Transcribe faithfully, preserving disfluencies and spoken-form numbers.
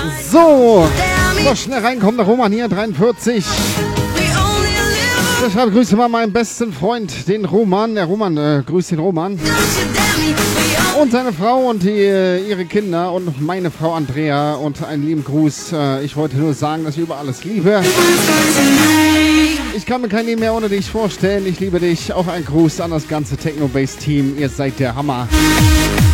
So, noch schnell reinkommen, der Roman hier, dreiundvierzig. Ich schreibe Grüße mal meinen besten Freund, den Roman. Der Roman, äh, grüß den Roman. Und seine Frau und die, äh, ihre Kinder und meine Frau Andrea und einen lieben Gruß. Äh, ich wollte nur sagen, dass ich über alles liebe. Ich kann mir kein Leben mehr ohne dich vorstellen. Ich liebe dich. Auch ein Gruß an das ganze Techno-Bass-Team. Ihr seid der Hammer.